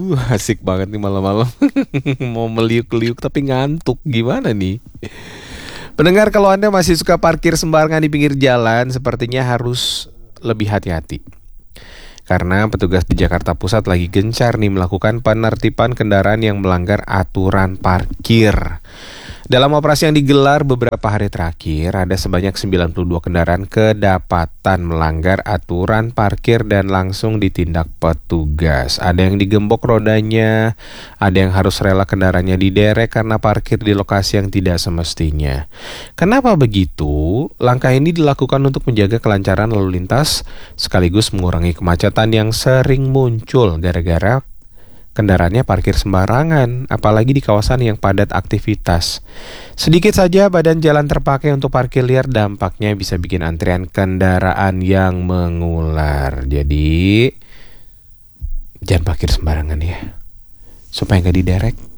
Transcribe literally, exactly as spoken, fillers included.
Aduh, asik banget nih malam-malam. Mau meliuk-liuk tapi ngantuk. Gimana nih? Pendengar, kalau Anda masih suka parkir sembarangan di pinggir jalan, sepertinya harus lebih hati-hati. Karena petugas di Jakarta Pusat lagi gencar nih melakukan penertiban kendaraan yang melanggar aturan parkir. Dalam operasi yang digelar beberapa hari terakhir, ada sebanyak sembilan puluh dua kendaraan kedapatan melanggar aturan parkir dan langsung ditindak petugas. Ada yang digembok rodanya, ada yang harus rela kendaraannya diderek karena parkir di lokasi yang tidak semestinya. Kenapa begitu? Langkah ini dilakukan untuk menjaga kelancaran lalu lintas, sekaligus mengurangi kemacetan yang sering muncul gara-gara kendaraannya parkir sembarangan, apalagi di kawasan yang padat aktivitas. Sedikit saja badan jalan terpakai untuk parkir liar, dampaknya bisa bikin antrian kendaraan yang mengular. Jadi, jangan parkir sembarangan ya, supaya nggak diderek.